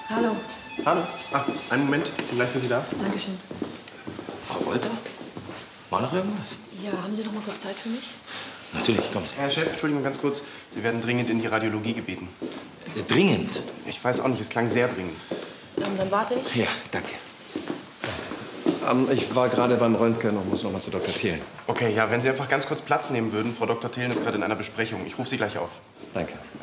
Hallo. Hallo. Ah, einen Moment. Ich bin gleich für Sie da. Dankeschön. Frau Wolter? War noch irgendwas? Ja, haben Sie noch mal kurz Zeit für mich? Natürlich, kommen Sie. Herr Chef, Entschuldigung, ganz kurz. Sie werden dringend in die Radiologie gebeten. Dringend? Ich weiß auch nicht, es klang sehr dringend. Dann warte ich. Ja, danke. Ich war gerade beim Röntgen und muss noch mal zu Dr. Thelen. Okay, ja, wenn Sie einfach ganz kurz Platz nehmen würden. Frau Dr. Thelen ist gerade in einer Besprechung. Ich rufe Sie gleich auf. Danke.